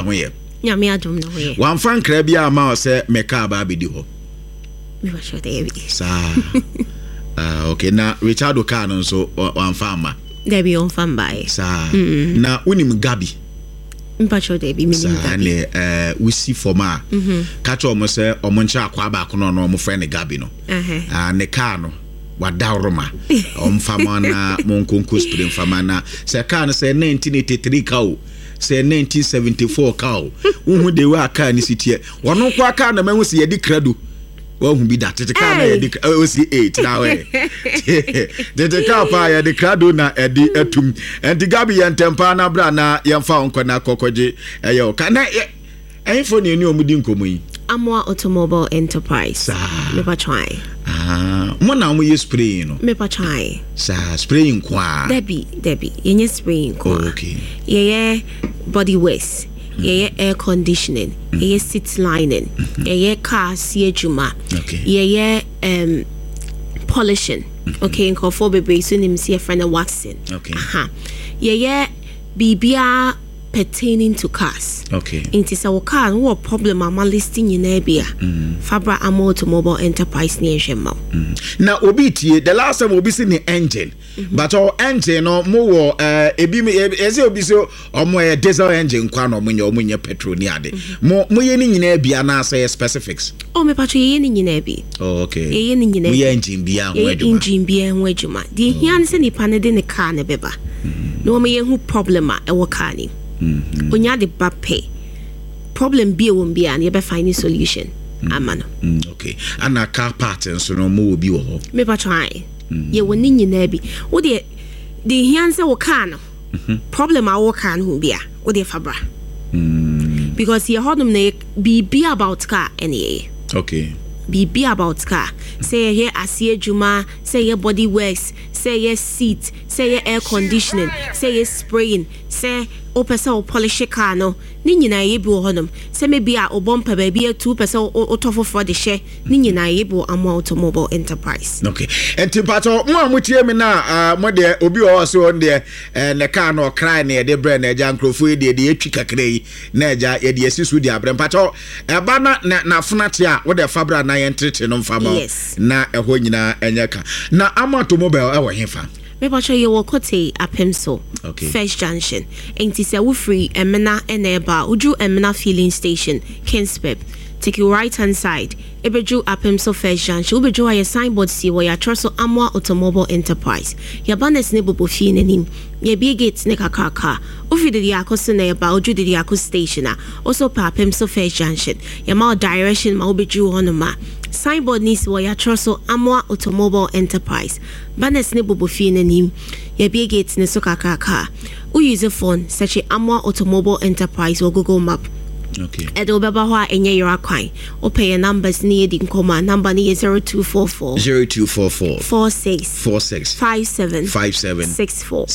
ho ye nyame adom no ho ye wan fan kra bia ma o se meka ba bedi ho me ba sure dey be sa okay na Richard Oka no so wan fan ma dey be on fan by sa na unim Gabi mpacho dey be meaning Gabi we see for ma catch omo say omo ncha akwa ba ko no omo friend Gabi no ne car no wadawroma omfama na monkonko spring fama na se car no say 1983 ka o say 1974 ka o hu de wa car ni sitie wono kwa car na mahu se yedi krado wa hu bi da tete car na yedi o si 8 na we tete car pa yedi krado na edi atum enti Gabi yentempa na bra na yemfa onko na kokoje eyo kana ehfo ne ni omudi nkomo yi Amwa Automobile Enterprise. Me pa try. Mo na mo ye spray no. Me pa try. Sa spraying kwa. Debbie. Yenye spraying kwa. Okay. Yeye body waste. Yeye air conditioning. Yeye seat lining. Yeye car siejuma. Okay. Yeye polishing. Okay, nko for bebe so nim see a friend waxing. Okay. Yeye bibia pertaining to cars. Okay. Inti sa car no problem ama listing nyina bia. Fabra Amwa Automobile Enterprise ni ehwema. Na obi tie the last time obi see ni engine. But our engine no mo wo ebi eze obi so omo diesel engine kwa no omo nye petrol ni ade. Mo ye ni nyina bia na say specifics. Oh me patro ye ni nyina bi. Oh okay. Ye ni nyina. Mo ye engine bia ho adwuma. Engine bia ho adwuma. Di hian se ni pa ne de ne car ne beba. No me ye hu problem a e wo car ni. Onya de bape problem be won be an ye be find solution amano okay ana car part so no mo bi wo ho me pa try ye woni nyina bi wo de hian se wo car no problem a wo car no bia wo de fabra because ye hodum na be about car any okay be about car say ye asie juma say ye body works say ye seat say ye air conditioning say ye spraying say opesa polish car no ni nyina ye bi wo honum say me bia obompa ba bia 2% otofo for the share ni nyina ye bi Amwa Automobile Enterprise okay enti pato mo amutie me na mo de obi o so de ne car no cry na de bre na eja nkrofo de etwi kakra yi na eja ye de asisu de abre pato eba na funate a wo de fabra na ye ntrete no mfama na eho nyina enyeka na Amwa Automobile e wo hefa me pa show you Kote Apemso okay. First Junction enti se wo free emena eneba uju emena filling station Kinspep take your right hand side ebeju Apemso First Junction ubeju aye signboard si wo ya troso Amwa Automobile Enterprise ya banes ne bobo fie nanim ya bie gate ne kakaka ofi de yakose na eba uju de yakose station a also pa Apemso First Junction ya ma direction ma ubeju honoma signboard nis wo ya troso Amwa Automobile Enterprise banes ne bobo fie nanim ya bie gate ne so kakaka u use phone search Amwa Automobile Enterprise or Google Map. Okay. Edo beba ho enye your kwan. O pay your numbers ni di nkoma number ni 0244 46 57 64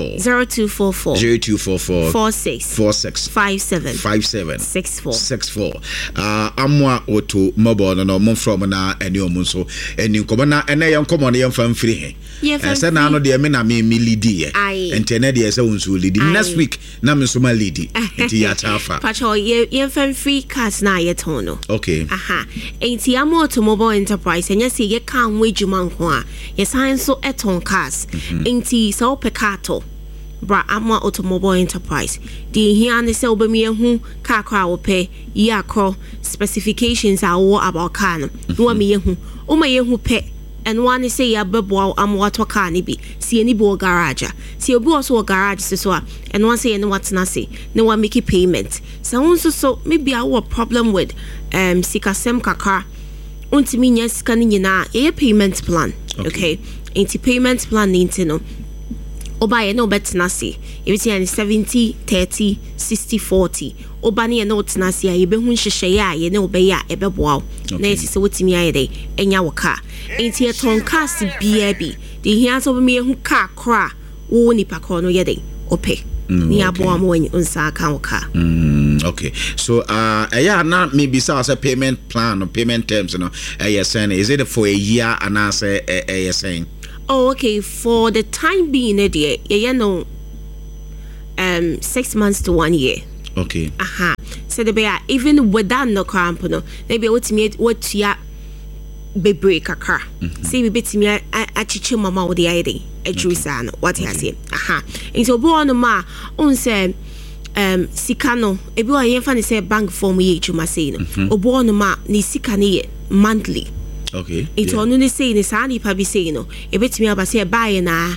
0244 46 57 64 Amwa Automobile no mo from na eni omo so eni nkoma na ene ye nkoma na ye mfa mfiri he se na no de me na me lidi ye enti na de se wonso lidi next week na me so ma lidi enti ya chafa pacho ye fan free cars na ye tono okay enti Amwa Automobile Enterprise enya se ye kan wejuma nko a ye san so eton cars enti so pekato bra Amwa Automobile Enterprise di here ne se obemi ehu car kwa wo pe ye akro specifications are what about car no no me ehu o ma yehu pe and one say ya bebo Amwa to car ni bi si eni bo garage si obi also garage so a and one say and what na say no one make payment so maybe our problem with sikasem kaka untimi nya sika ni nyina e payment plan okay into payment plan ni no oba ye no betna say e be 70 30 60 40 oba ne no tna say ye be hu hyehyɛ ya ye ne obeya e beboa na yesi se wotimi aye dey enya wo car enti e ton car si bia bi de hia so be me hu car kra wo nipa kro no ye dey ope ni aboa mo unsa kan wo car okay so na maybe say payment plan or payment terms no saying is it for a year and I say saying oh okay for the time being you know 6 months to 1 year Okay. So the bear even without no cramp no maybe what ya bebre kakra say we bit me a chichi mama with the idea a true son what I say into born ma on say sikano ebi wa yen fa ne say bank form ye chuma say no oborn ma ni sikane monthly. Okay. It's on no say ni sa ni pa bi say no e betimi aba say buy na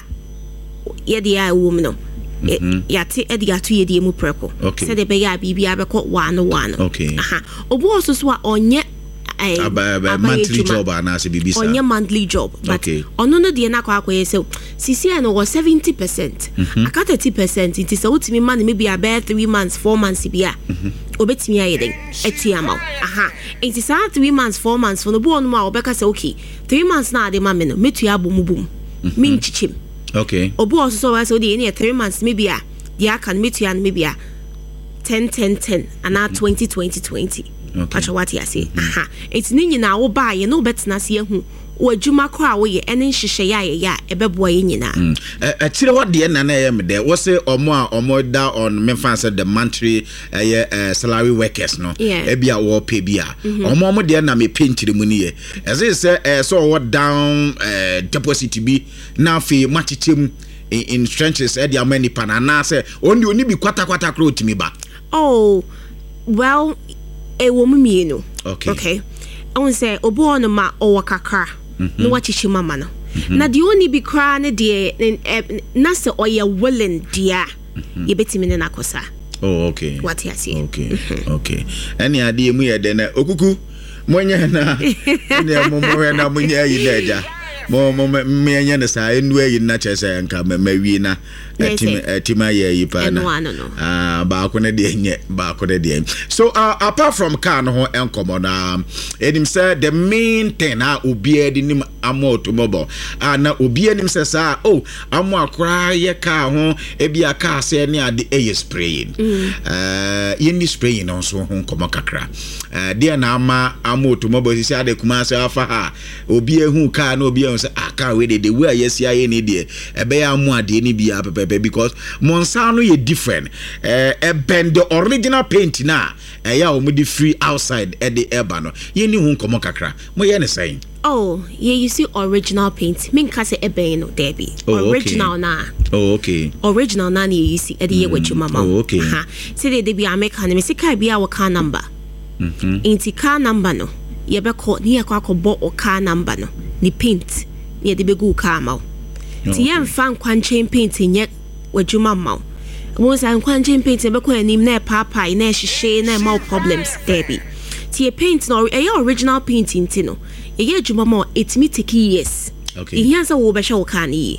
ye de a woman no yate e de ato ye de mu preko say de be ya bibia be ko 1 okay obo so so a onye a monthly job and as bibisa onye monthly job but ono no de na kwa akoye say sisi no was 70% aka 30% it is ultimate man maybe about 3 months 4 months bia obetimi ayede etiama it is 3 months 4 months for no bo no ma obeka say okay 3 months na de ma me no metu ya bomubum min chichim okay obo so so de any 3 months maybe a dia kan metu ya maybe a 10 and now 20 okay what you say it's nini na wo ba ye no betena se hu wadwuma ko a wo ye ene nhihye ya ebebo ye nyina tire ho de na na ye me de wo se omo da on me fan say the monthly salary workers no e bia wo pay bia omo de na me pentire mu ni ye say so wo down deposit bi na fi machichem in trenches e dia mani pana na say oni bi kwata kro otimi ba oh well e wo mienu okay I want say obo no ma o kakra no wachichi mama no na the only be cry na de na say oye willing dia ye betimi na kosa oh okay what you say okay any ade mu ye de na okuku monye na ne mo na monye yi na ja mo me nya na sa enu ayi na chese nka mawi na etima ye yi pa na ba ko na de nye ba ko de so apart from car no enkomo na enim say the main thing na obi edinim amo automobile na obi enim say sa amo akra ye car ho e bia car say ne ade e spraying ye ni spraying no so ho enkomo kakra de na ama amo automobile si ade kuma say afa ha obi ehu car na obi say car we the way yes ya ye ni de e be ya mo ade ni bia pepe because Monsano ye different bend the original paint na ya o mudi free outside at the urban ye ni hu komo kakra mo ye ne saying yeah you see original paint min ka say ebe no there be original na original na ni you see e de ye wadwuma ma say de be American me say kai bia wo car number inti car number no ye be ko ni ye kwa ko bo o car number no ni paint ye de be go car ma ti ye fan kwanchen paint nye wadwuma ma mo san kwanchen paint be ko anim na papa na hihye na ma problems there be ti paint no original painting ti no ye adwuma ma it me take years okay here say wo be hwe wo kan yi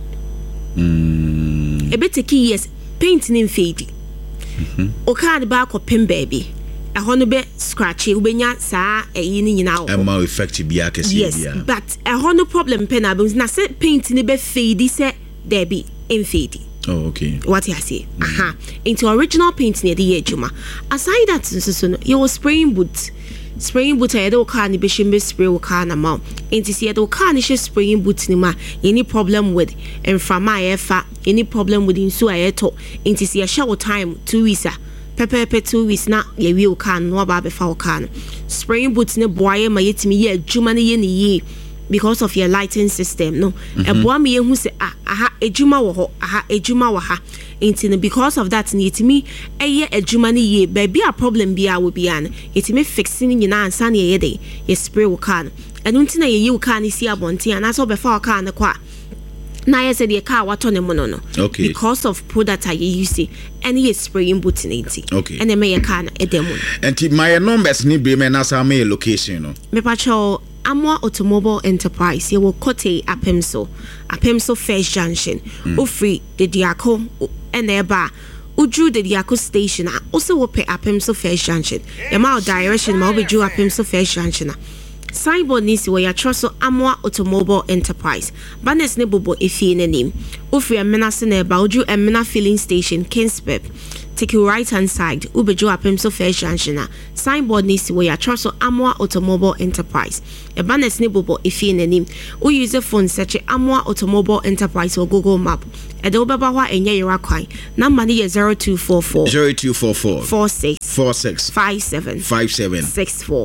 e be take years paint ni fade o kan ba ko pin baby no be scratchy ubenya sa eyi ni nyina o ma effect bia kesi bia yes but no problem pen abus na say paint ni be fade say there be in fade okay what you say into original paint near the edjuma aside that so you was spraying boot I do car ni be shimbe spray o car na ma into see do car ni spraying boot ni ma any problem with and from my efa any problem with insu ayeto into see a shower time 2 weeks pepe 2 weeks na ye wi o car no ba be fa o car spraying boot ni boy ma yetimi ye adwuma ni ye ni ye because of your lighting system no eboa me hu se ejuma wo ho ejuma wo ha intini because of that ni yetimi eye ejuma ni ye baby a problem bia wo bia no yetimi fixing nyina ansa na ye de ye spray wo car no enu ntina ye yi wo car ni si abonte ana so be fa wo car no kwa na ye se de car wato ne mo no okay because of product I use any spraying boot ninti okay and me ye car na edemu enti my numbers ni be me na sa me location no me pacho Amwa Automobile Enterprise, you will Kote Apemso First Junction, Ufri, the Diaco, and Eba, Udru, the Diaco Station, also will pay Apemso First Junction. Yamao direction, Mobi Drew Apemso First Junction. Signboard nisi where ya trust Amwa Automobile Enterprise. Banes Nebubo ifi in a name. Ufri and Menasene Baudru and Mena Filling Station, Kinspep. Take your right hand side, Ubejo Apemso First Junction. Signboard nisi where ya trust Amwa Automobile Enterprise. A banes Nebubo ifi in a name. U use a phone search Amwa Automobile Enterprise or Google Map. ɛde wobɛba hɔ a ɛnyɛ yɛwa kwan number no yɛ 0244 46 57 64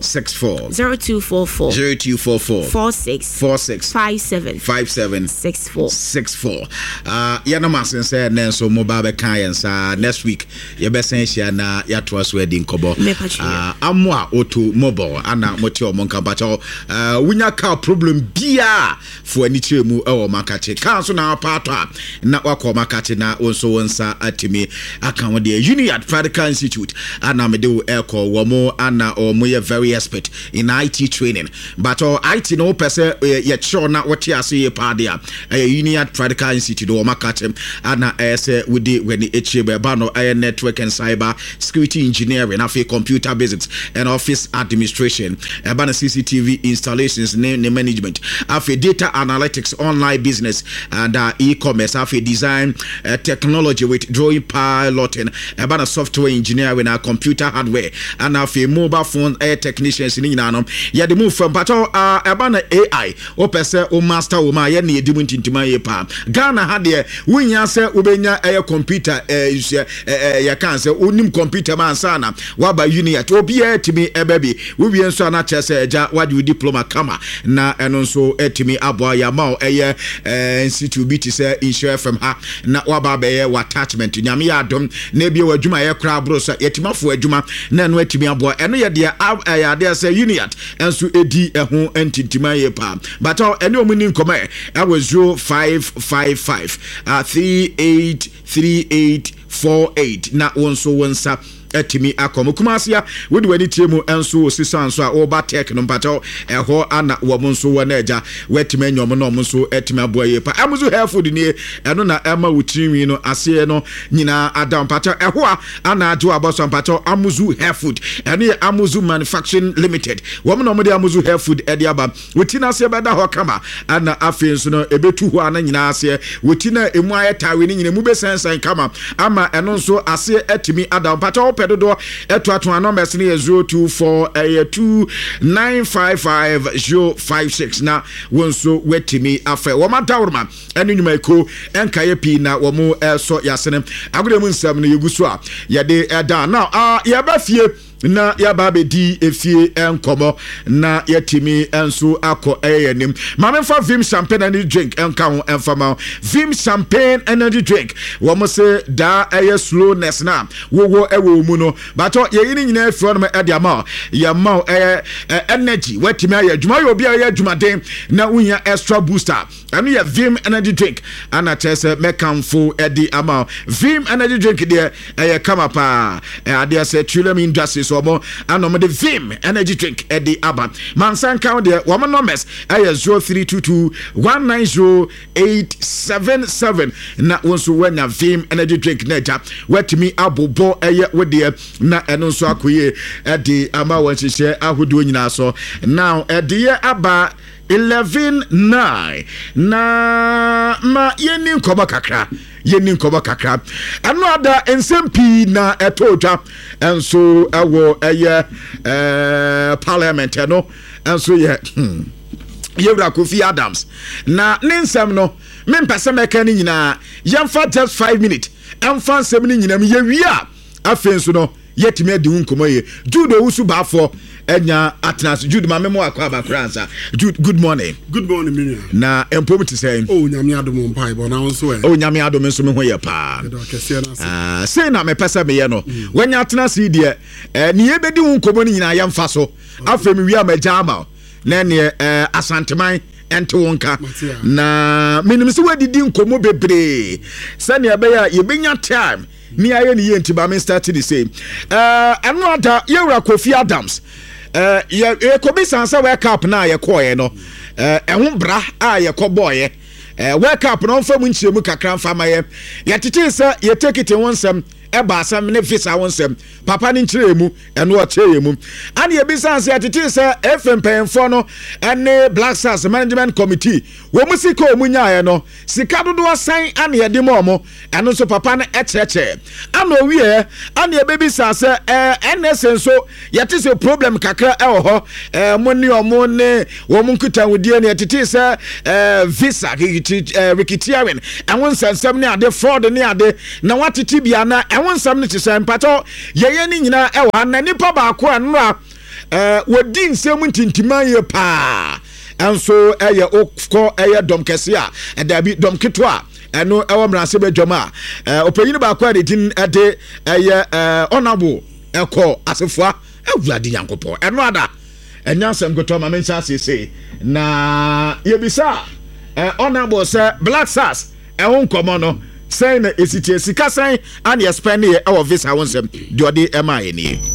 0244 46 57 64 yɛno masen sɛ ne nso mobile bɛka yɛn saa next week yɛbɛsan hyia na yɛatoa so adi nkɔbɔ amo a automobile ana mote ɔmo nka bakyɛ wonya car problem bia fo ani kyerɛ mu ɛwɔ makache car so na apaato a na wakɔ makache na wonso wonsa atimi aka wo de Uniad Practical Institute ana mede wo ɛkɔ wo mo ana ɔmo yɛ very expert in IT training but IT no pese ye kyerɛ na wote ase ye paade a Uniad Practical Institute wo makache ana ɛsɛ wodi when echebe ba no network and cyber security engineering afi computer basics and office administration eba na CCTV installations ne management afi data analytics online business and e-commerce afi design technology with drawing piloting eba na software engineering and computer hardware and afi mobile phone technicians ni nyina no ye de move from pato eba na AI o pese o master o ma ye na edimu ntintima ye pa Ghana ha de wunya se obenya computer ya kan se onim computer man sana waba Uniad obi etimi ebebi we nso na chese eja wadi diploma kama na eno nso etimi aboa ya ma institute bi ti se insure from ha na waba be ye attachment nyame ya adom na bia wadwuma ye kra bro so yetimafo adwuma na eno etimi aboa eno ye de ya de se Uniad enso edi eho entintima ye pa but eno omuni nkoma e was 0555 383848 na wonso wonsa etimi akomo kumasia wodi wani tiemu enso osisan so a oba tech no mpato eho ana wo monso wona eja wetime nyom no monso etime aboa ye pa amuzu healthfood ni eno na ema wutinwi no ase no nyina adam mpato eho a ana ajo aboso mpato amuzu healthfood eno ye amuzu manufacturing limited wo no mo de amuzu healthfood edi aba wutina ase beda ho kama ana afenso no ebetu ho ana nyina ase wutina emu ayetawe ni nyina mu besensan kama ama eno nso ase etimi adam mpato pedodo eto numbers ni 024 na wonso wetimi afa wo madawrma enu nyuma eko enkaye pi na wo mu so yasene agudemu nsam no yeguso a yede eda now yaba fie na yaba bedi efie enkomo na yetimi enso akọ eyenim mamemfa Vim champagne energy drink enka ho enfama Vim champagne energy drink wo mo se da eye slowness na wo ewo mu no but yeyini nyina afro no e dia ma ya ma energy wetimi aye adwuma yo bia ye adwuma den na unya extra booster anu ya Vim energy drink ana tese mekamfo edi ama Vim energy drink de eye kama pa ade se Trillium Industries omo anom de Vim energy drink edi aba mansan count de wo numbers eye 0322 190877 na wonso wanya Vim energy drink na ja wetimi abobo eye wede na eno nso akoye edi ama wanhyehyɛ ahodo nyina so now edi aba 11:9 na ma yeni nkɔbɔ kakra ano ada nsɛmpi na etotwa enso ewo eye parliament no enso ye Yewra Kofi Adams na ne nsɛm no mempɛsɛ mɛka ni nyina yɛmfa just 5 minutes ɛmfa nsɛm ni nyina ye wia afenso no yetimi adi nkomo ye Jude Owusu baafo enya atnas Jude ma memo akwa bakransa Jude good morning Miriam na empom ti say nyame adom mpai bo na wonso nyame adom nso me ho ye pa say na me pesa me ye no wenya atnas de ne yebedi nkomo ni nyina yemfa so afemi wi amagya na ne asanteman ente wonka na minim se wadidi nkomo bebre se ne abeya yebenya time ni aye ni yenti ba me start to say another Yewra Kofi Adams ye kobi sansa wake up na ye koye no ehun bra a ye koboye wake up no mfa mu nchiremu kakra mfa maye ye tete se ye take it wonsem eba asam ne visa wonsem papa ni nchiremu eno o cheyemu ani ye bi sansa ye tete se FM penfo no ene Black Stars Management Committee wo mu sika o mu nyae no sika dodo asan ane yede mo mo eno so papa na echeche ana owie ana ebebi sa se NSN so yete se problem kakra e wo ho mo ni omo ne wo mu nkuta wodie ne yete se visa rikitiawen enwo nsensem ne ade fraud ne ade na watete bia na enwo nsem ne tese mpato yeye ni nyina e wo na nipa ba ko enra wodi nsem ntintima ye pa enso eye okko eye dom kese a edabi dom ketwa eno ewo mrase bedwama opanyini ba ko adin ade eye honorable eko asefua awurade yankopo eno ada enyansem goto ma mensa sese na yebisa honorable say Black Stars ehun komo no say na esitie sika san and spend e our visa wonsem de ode ema ye ni